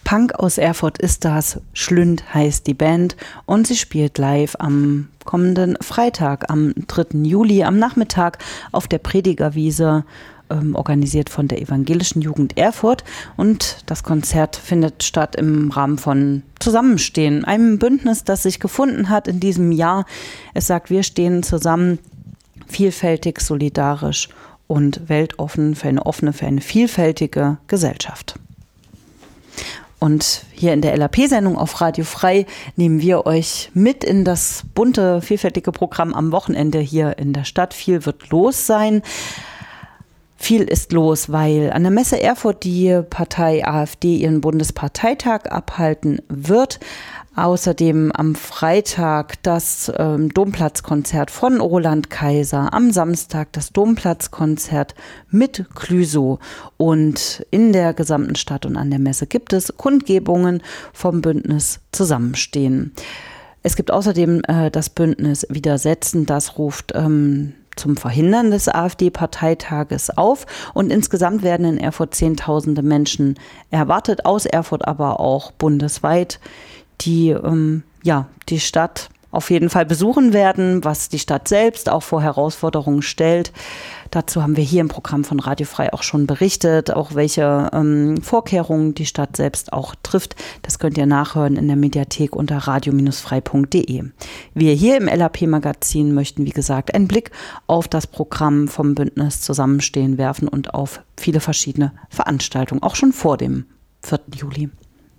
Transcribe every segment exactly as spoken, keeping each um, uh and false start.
Punk aus Erfurt ist das, Schlünd heißt die Band und sie spielt live am kommenden Freitag, am dritten Juli, am Nachmittag auf der Predigerwiese, ähm, organisiert von der Evangelischen Jugend Erfurt. Und das Konzert findet statt im Rahmen von Zusammenstehen, einem Bündnis, das sich gefunden hat in diesem Jahr. Es sagt, wir stehen zusammen, vielfältig, solidarisch und weltoffen für eine offene, für eine vielfältige Gesellschaft. Und hier in der L A P-Sendung auf Radio Frei nehmen wir euch mit in das bunte, vielfältige Programm am Wochenende hier in der Stadt. Viel wird los sein. Viel ist los, weil an der Messe Erfurt die Partei AfD ihren Bundesparteitag abhalten wird. Außerdem am Freitag das ähm, Domplatzkonzert von Roland Kaiser, am Samstag das Domplatzkonzert mit Clüso. Und in der gesamten Stadt und an der Messe gibt es Kundgebungen vom Bündnis Zusammenstehen. Es gibt außerdem äh, das Bündnis Widersetzen, das ruft ähm, zum Verhindern des AfD-Parteitages auf. Und insgesamt werden in Erfurt Zehntausende Menschen erwartet, aus Erfurt aber auch bundesweit, die ähm, ja die Stadt auf jeden Fall besuchen werden, was die Stadt selbst auch vor Herausforderungen stellt. Dazu haben wir hier im Programm von Radio Frei auch schon berichtet, auch welche ähm, Vorkehrungen die Stadt selbst auch trifft. Das könnt ihr nachhören in der Mediathek unter radio frei punkt de. Wir hier im L A P-Magazin möchten, wie gesagt, einen Blick auf das Programm vom Bündnis Zusammenstehen werfen und auf viele verschiedene Veranstaltungen, auch schon vor dem vierten Juli.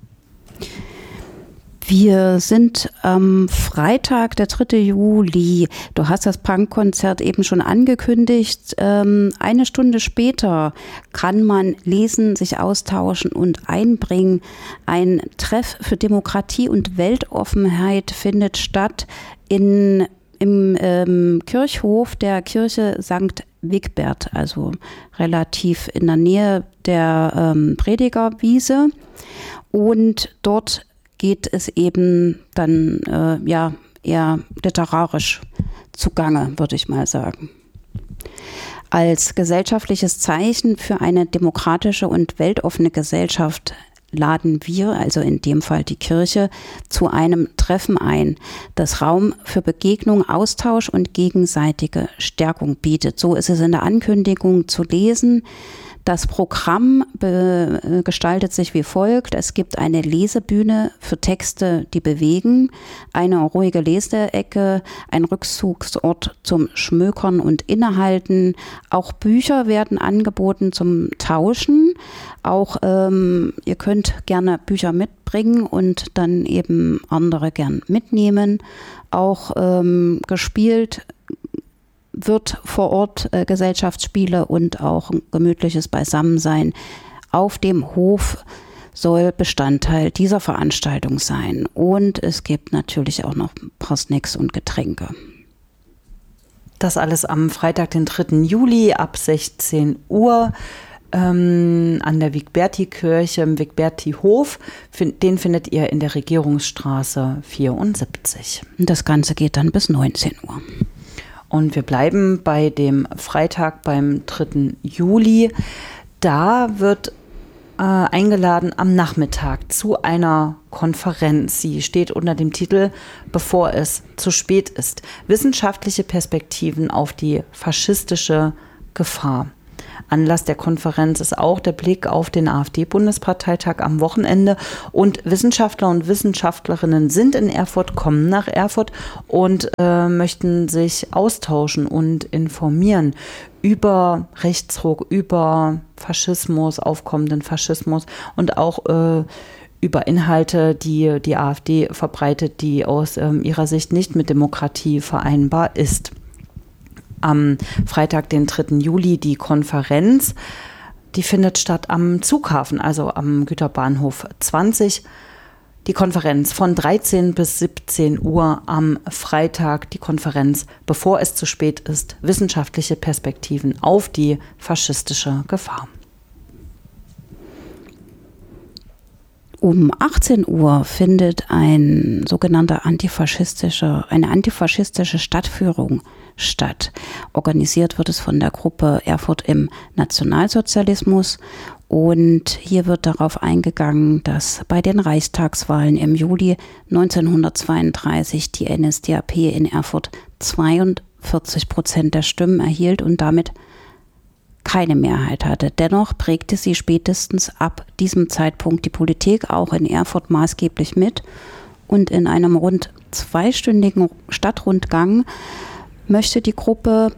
Wir sind am Freitag, der dritte Juli. Du hast das Punkkonzert eben schon angekündigt. Ähm, eine Stunde später kann man lesen, sich austauschen und einbringen. Ein Treff für Demokratie und Weltoffenheit findet statt in, im ähm, Kirchhof der Kirche Sankt Wigbert, also relativ in der Nähe der ähm, Predigerwiese. Und dort geht es eben dann äh, ja eher literarisch zugange, würde ich mal sagen. Als gesellschaftliches Zeichen für eine demokratische und weltoffene Gesellschaft laden wir, also in dem Fall die Kirche, zu einem Treffen ein, das Raum für Begegnung, Austausch und gegenseitige Stärkung bietet. So ist es in der Ankündigung zu lesen. Das Programm be- gestaltet sich wie folgt. Es gibt eine Lesebühne für Texte, die bewegen, eine ruhige Leseecke, ein Rückzugsort zum Schmökern und Innehalten. Auch Bücher werden angeboten zum Tauschen. Auch ähm, ihr könnt gerne Bücher mitbringen und dann eben andere gern mitnehmen. Auch ähm, gespielt wird vor Ort äh, Gesellschaftsspiele und auch ein gemütliches Beisammensein auf dem Hof soll Bestandteil dieser Veranstaltung sein. Und es gibt natürlich auch noch ein paar Snacks und Getränke. Das alles am Freitag, den dritten Juli ab sechzehn Uhr ähm, an der Wigberti-Kirche im Wigberti-Hof. Den findet ihr in der Regierungsstraße vierundsiebzig. Das Ganze geht dann bis neunzehn Uhr. Und wir bleiben bei dem Freitag, beim dritten Juli. Da wird äh, eingeladen am Nachmittag zu einer Konferenz. Sie steht unter dem Titel Bevor es zu spät ist. Wissenschaftliche Perspektiven auf die faschistische Gefahr. Anlass der Konferenz ist auch der Blick auf den AfD-Bundesparteitag am Wochenende. Und Wissenschaftler und Wissenschaftlerinnen sind in Erfurt, kommen nach Erfurt und äh, möchten sich austauschen und informieren über Rechtsruck, über Faschismus, aufkommenden Faschismus und auch äh, über Inhalte, die die AfD verbreitet, die aus ähm, ihrer Sicht nicht mit Demokratie vereinbar ist. Am Freitag, den dritten Juli, die Konferenz. Die findet statt am Zughafen, also am Güterbahnhof zwanzig. Die Konferenz von dreizehn bis siebzehn Uhr am Freitag. Die Konferenz, bevor es zu spät ist, wissenschaftliche Perspektiven auf die faschistische Gefahr. Um achtzehn Uhr findet ein sogenannter antifaschistischer, eine antifaschistische Stadtführung statt. Organisiert wird es von der Gruppe Erfurt im Nationalsozialismus. Und hier wird darauf eingegangen, dass bei den Reichstagswahlen im Juli neunzehnhundertzweiunddreißig die N S D A P in Erfurt zweiundvierzig Prozent der Stimmen erhielt und damit keine Mehrheit hatte. Dennoch prägte sie spätestens ab diesem Zeitpunkt die Politik auch in Erfurt maßgeblich mit. Und in einem rund zweistündigen Stadtrundgang möchte die Gruppe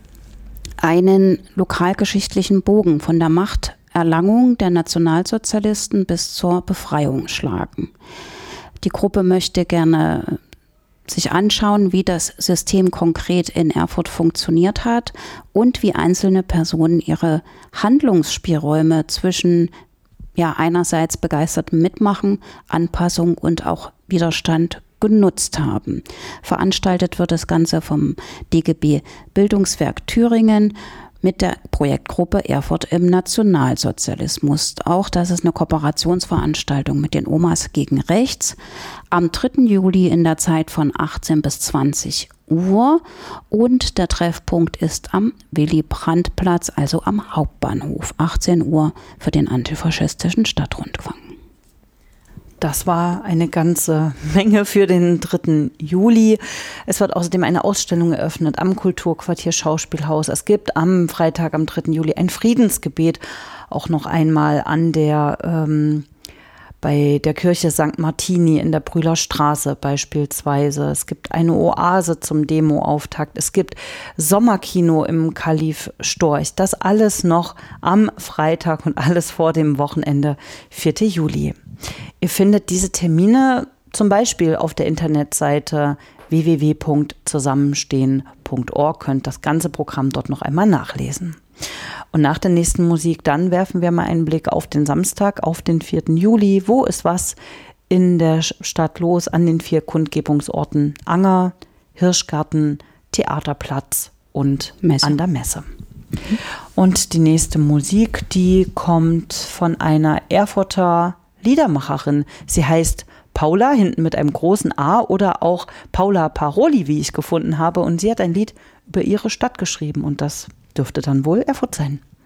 einen lokalgeschichtlichen Bogen von der Machterlangung der Nationalsozialisten bis zur Befreiung schlagen. Die Gruppe möchte gerne sich anschauen, wie das System konkret in Erfurt funktioniert hat und wie einzelne Personen ihre Handlungsspielräume zwischen ja einerseits begeistertem Mitmachen, Anpassung und auch Widerstand genutzt haben. Veranstaltet wird das Ganze vom D G B Bildungswerk Thüringen mit der Projektgruppe Erfurt im Nationalsozialismus. Auch das ist eine Kooperationsveranstaltung mit den Omas gegen Rechts am dritten Juli in der Zeit von achtzehn bis zwanzig Uhr. Und der Treffpunkt ist am Willy-Brandt-Platz, also am Hauptbahnhof, achtzehn Uhr für den antifaschistischen Stadtrundgang. Das war eine ganze Menge für den dritten Juli. Es wird außerdem eine Ausstellung eröffnet am Kulturquartier Schauspielhaus. Es gibt am Freitag, am dritten Juli, ein Friedensgebet, auch noch einmal an der, ähm, bei der Kirche Sankt Martini in der Brühler Straße beispielsweise. Es gibt eine Oase zum Demoauftakt. Es gibt Sommerkino im Kalif Storch. Das alles noch am Freitag und alles vor dem Wochenende, vierten Juli. Ihr findet diese Termine zum Beispiel auf der Internetseite w w w punkt zusammenstehen punkt org, könnt das ganze Programm dort noch einmal nachlesen. Und nach der nächsten Musik, dann werfen wir mal einen Blick auf den Samstag, auf den vierten Juli. Wo ist was in der Stadt los an den vier Kundgebungsorten Anger, Hirschgarten, Theaterplatz und Messe. An der Messe. Und die nächste Musik, die kommt von einer Erfurter Liedermacherin. Sie heißt Paula, hinten mit einem großen A, oder auch Paula Paroli, wie ich gefunden habe. Und sie hat ein Lied über ihre Stadt geschrieben und das dürfte dann wohl Erfurt sein.